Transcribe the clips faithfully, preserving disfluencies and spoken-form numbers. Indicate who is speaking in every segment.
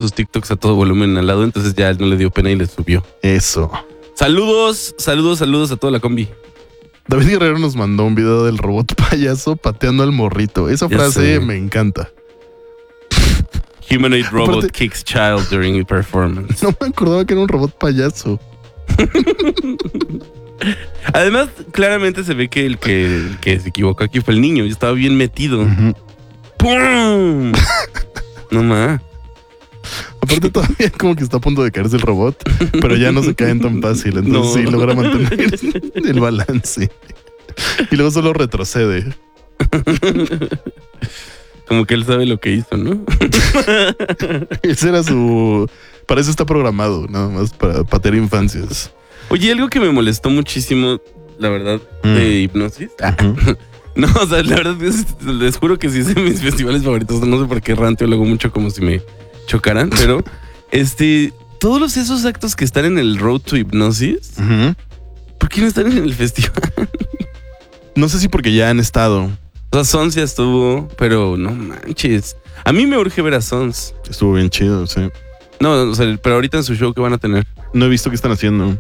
Speaker 1: sus TikToks a todo volumen al lado, entonces ya no le dio pena y le subió.
Speaker 2: Eso.
Speaker 1: Saludos, saludos, saludos a toda la combi.
Speaker 2: David Guerrero nos mandó un video del robot payaso pateando al morrito. Esa
Speaker 1: Ya
Speaker 2: frase
Speaker 1: sé.
Speaker 2: me encanta.
Speaker 1: Humanoid robot
Speaker 2: Aparte-
Speaker 1: kicks child during performance.
Speaker 2: No me acordaba que era un robot payaso.
Speaker 1: Además, claramente se ve que el que, el que se equivocó aquí fue el niño. Ya estaba bien metido.
Speaker 2: Ujú.
Speaker 1: ¡Pum! No más.
Speaker 2: Aparte todavía como que está a punto de caerse el robot, pero ya no se caen tan fácil. Entonces
Speaker 1: No.
Speaker 2: sí logra mantener el balance. Y luego solo retrocede.
Speaker 1: Como que él sabe lo que hizo, ¿no?
Speaker 2: Ese era su... Para eso está programado, nada más para patear infancias.
Speaker 1: Oye, algo que me molestó muchísimo, la verdad,
Speaker 2: Mm.
Speaker 1: de hipnosis.
Speaker 2: Ujú.
Speaker 1: No, o sea, la verdad, es- les juro que sí es de mis festivales favoritos. No sé por qué ranteo luego mucho como si me chocaran, pero este, todos esos actos que están en el Road to Hipnosis,
Speaker 2: Ujú.
Speaker 1: ¿por qué no están en el festival?
Speaker 2: No sé si porque ya han estado.
Speaker 1: O sea, Sons ya estuvo, pero no manches. A mí me urge ver a Sons.
Speaker 2: Estuvo bien chido, sí.
Speaker 1: No, o sea, pero ahorita en su show, ¿qué van a tener?
Speaker 2: No he visto qué están haciendo.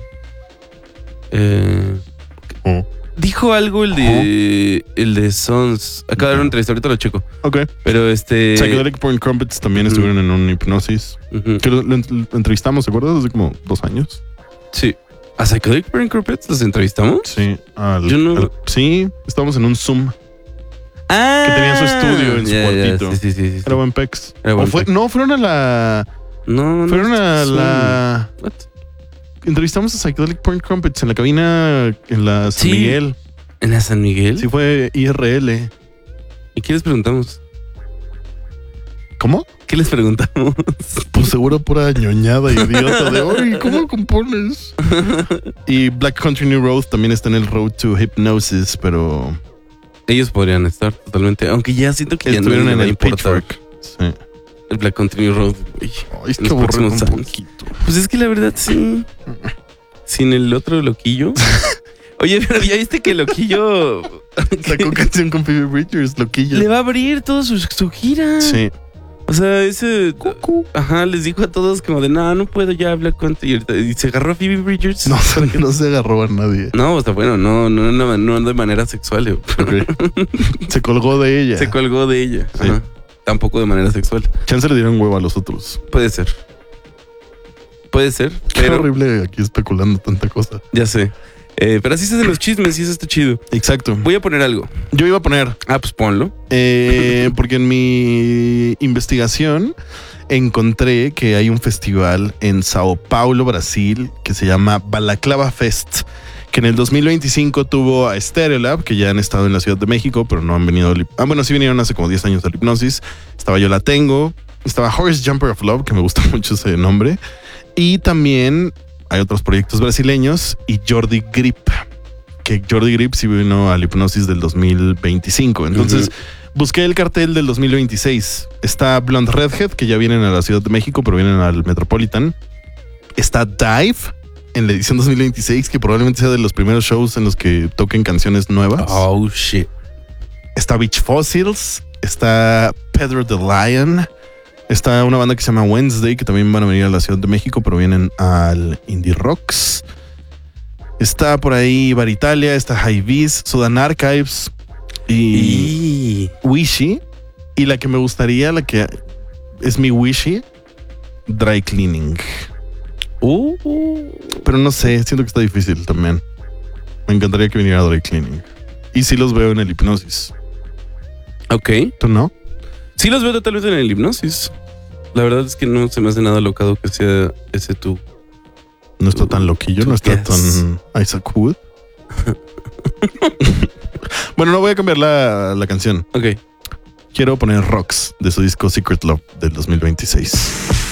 Speaker 1: Eh,
Speaker 2: Oh.
Speaker 1: dijo algo el de el de Sons. Acaba de dar una entrevista, ahorita lo checo.
Speaker 2: Ok.
Speaker 1: Pero este.
Speaker 2: Psychedelic Point Crumpets también
Speaker 1: Ujú.
Speaker 2: estuvieron en un hipnosis.
Speaker 1: Ujú.
Speaker 2: Que lo, lo ent- lo entrevistamos, ¿te acuerdas? Hace como dos años.
Speaker 1: Sí. ¿A Psychedelic Brain Carpets los entrevistamos?
Speaker 2: Sí. Al-
Speaker 1: Yo no-
Speaker 2: al- sí, estábamos en un Zoom.
Speaker 1: Ah,
Speaker 2: Que tenía su estudio en su
Speaker 1: ya, ya,
Speaker 2: cuartito.
Speaker 1: Sí, sí, sí. sí.
Speaker 2: Era buen pex.
Speaker 1: Era
Speaker 2: O
Speaker 1: buen
Speaker 2: fue-
Speaker 1: pex.
Speaker 2: no, fueron a la...
Speaker 1: No, no.
Speaker 2: Fueron a
Speaker 1: Zoom.
Speaker 2: la...
Speaker 1: What?
Speaker 2: Entrevistamos a Psychedelic Point Crumpets en la cabina en la San
Speaker 1: Sí.
Speaker 2: Miguel.
Speaker 1: ¿En la San Miguel?
Speaker 2: Sí, fue I R L.
Speaker 1: ¿Y qué les preguntamos?
Speaker 2: ¿Cómo?
Speaker 1: ¿Qué les preguntamos?
Speaker 2: Pues seguro pura ñoñada idiota de oye, ¿cómo compones? Y Black Country New Road también está en el Road to Hypnosis, pero
Speaker 1: Ellos podrían estar totalmente. Aunque ya siento que ya no
Speaker 2: estuvieron
Speaker 1: les
Speaker 2: en
Speaker 1: va a
Speaker 2: el
Speaker 1: importar.
Speaker 2: Pitchfork. Sí.
Speaker 1: El Black Country Road. Uy.
Speaker 2: Ay, es
Speaker 1: En
Speaker 2: que
Speaker 1: los
Speaker 2: aburren
Speaker 1: próximos
Speaker 2: un
Speaker 1: años.
Speaker 2: poquito.
Speaker 1: Pues es que la verdad sí. Sin el otro loquillo. Oye, pero ya viste que el loquillo
Speaker 2: Sacó canción con Phoebe Bridgers, loquillo.
Speaker 1: le va a abrir toda su, su gira.
Speaker 2: Sí.
Speaker 1: O sea, ese.
Speaker 2: Cucú.
Speaker 1: Ajá, les dijo a todos como de no, no puedo ya hablar con y, ahorita- y se agarró a Phoebe Bridgers.
Speaker 2: No, no se agarró a nadie.
Speaker 1: No, o sea, bueno, no, no, no, no de manera sexual. eh.
Speaker 2: Ok. Se colgó de ella.
Speaker 1: Se colgó de ella.
Speaker 2: Sí.
Speaker 1: Ajá. Tampoco de manera sexual.
Speaker 2: Chance le dieron huevo a los otros.
Speaker 1: Puede ser. Puede ser,
Speaker 2: Qué
Speaker 1: pero
Speaker 2: horrible aquí especulando tanta cosa.
Speaker 1: ya sé. Eh, pero así se hacen los chismes y eso está chido.
Speaker 2: Exacto.
Speaker 1: Voy a poner algo.
Speaker 2: Yo iba a poner,
Speaker 1: Ah, pues ponlo.
Speaker 2: eh, porque en mi investigación encontré que hay un festival en Sao Paulo, Brasil, que se llama Balaclava Fest, que en el dos mil veinticinco tuvo a Stereolab, que ya han estado en la Ciudad de México, pero no han venido. al hip- Ah, bueno, sí vinieron hace como diez años al Hipnosis. Estaba Yo La Tengo. Estaba Horace Jumper of Love, que me gusta mucho ese nombre. Y también hay otros proyectos brasileños y Jordi Grip, que Jordi Grip sí vino al Hipnosis del dos mil veinticinco. Entonces,
Speaker 1: Ujú.
Speaker 2: busqué el cartel del dos mil veintiséis. Está Blonde Redhead, que ya vienen a la Ciudad de México, pero vienen al Metropolitan. Está Dive en la edición dos mil veintiséis, que probablemente sea de los primeros shows en los que toquen canciones nuevas.
Speaker 1: Oh, shit.
Speaker 2: Está Beach Fossils. Está Pedro the Lion. Está una banda que se llama Wednesday, que también van a venir a la Ciudad de México, pero vienen al Indie Rocks. Está por ahí Bar Italia, está High Vis, Sudan Archives y
Speaker 1: Y...
Speaker 2: Wishy. Y la que me gustaría, la que es mi Wishy, Dry Cleaning.
Speaker 1: Uh,
Speaker 2: Pero no sé, siento que está difícil también. Me encantaría que viniera Dry Cleaning. Y sí los veo en el Hipnosis.
Speaker 1: ok.
Speaker 2: ¿Tú no?
Speaker 1: Sí los veo totalmente en el Hipnosis. La verdad es que no se me hace nada locado que sea ese tú.
Speaker 2: No está tan loquillo, no está
Speaker 1: Yes.
Speaker 2: tan Isaac Wood. Bueno, no voy a cambiar la, la canción.
Speaker 1: Ok.
Speaker 2: Quiero poner Rocks de su disco Secret Love del dos mil veintiséis.